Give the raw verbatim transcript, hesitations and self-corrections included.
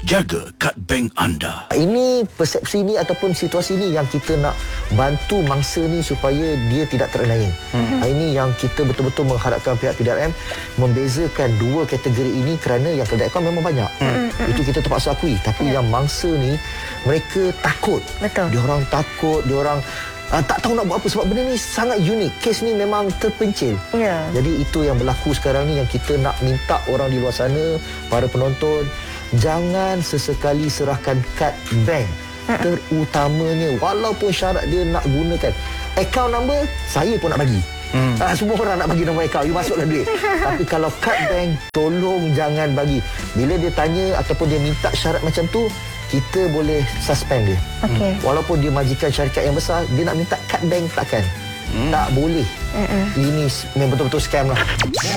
Jaga kad bank anda. Ini persepsi ni ataupun situasi ni yang kita nak bantu mangsa ni supaya dia tidak teranaing. Hmm. Ini yang kita betul-betul mengharapkan pihak P D R M membezakan dua kategori ini kerana yang kedai akaun memang banyak. Hmm. Itu kita terpaksa akui. Tapi yeah. yang mangsa ni mereka takut. Betul. Diorang takut, diorang Uh, tak tahu nak buat apa sebab benda ni sangat unik. Kes ni memang terpencil. Yeah. Jadi itu yang berlaku sekarang ni yang kita nak minta orang di luar sana, para penonton, jangan sesekali serahkan kad bank. Terutamanya walaupun syarat dia nak gunakan account number, saya pun nak bagi. Hmm. Uh, semua orang nak bagi nombor akaun, you masuklah duit. Tapi kalau kad bank, tolong jangan bagi. Bila dia tanya ataupun dia minta syarat macam tu, kita boleh suspend dia. Okay. Walaupun dia majikan syarikat yang besar, dia nak minta kad bank takkan. Hmm. Tak boleh. Mm-mm. Ini memang betul-betul scam lah.